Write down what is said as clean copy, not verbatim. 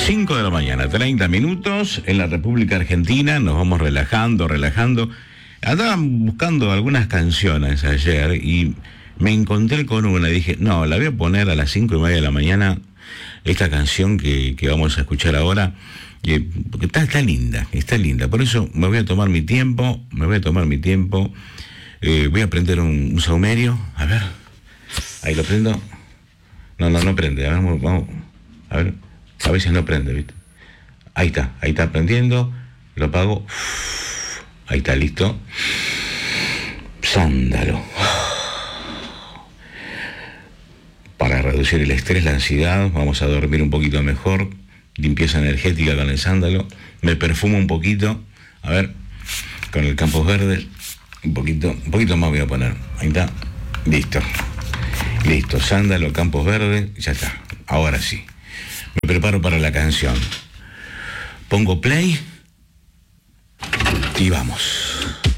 5 de la mañana, 30 minutos en la República Argentina. Nos vamos relajando. Andaba buscando algunas canciones ayer y me encontré con una. Dije, no, la voy a poner a las 5:30 de la mañana. Esta canción que vamos a escuchar ahora, porque está linda. Por eso me voy a tomar mi tiempo. Voy a prender un saumerio. A ver, ahí lo prendo. No prende. A ver, vamos. A ver, a veces no prende, ¿viste? Ahí está prendiendo. Lo apago. Ahí está, listo. Sándalo. Para reducir el estrés, la ansiedad, vamos a dormir un poquito mejor. Limpieza energética con el sándalo. Me perfumo un poquito. A ver, con el Campos Verdes. Un poquito más voy a poner. Ahí está. Listo. Sándalo, Campos Verdes. Ya está. Ahora sí. Me preparo para la canción. Pongo play. Y vamos.